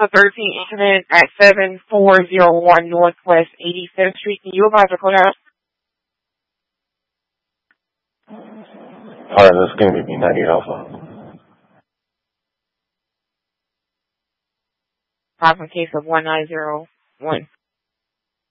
the 13th incident at 7401 Northwest 85th Street. Can you advise the courthouse? Alright, that's going to be 90 Alpha. Five in case of 1901.